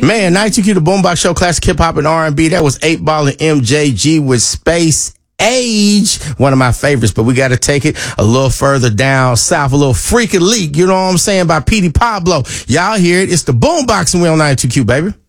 Man, 92Q, the Boombox Show, classic hip hop and R&B. That was 8 Ball and MJG with Space Age, one of my favorites, but we got to take it a little further down south, a little Freakin' Leak, you know what I'm saying, by Petey Pablo. Y'all hear it. It's the Boombox and we on 92Q, baby.